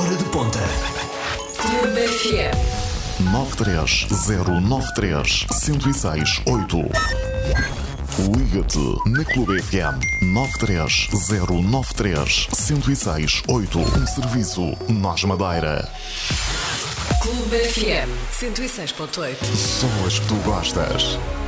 Hora de ponta. Clube FM 93093-1068. Liga-te na Clube FM 93093-1068. Um serviço Nós Madeira. Clube FM 106.8. Só as que tu gostas.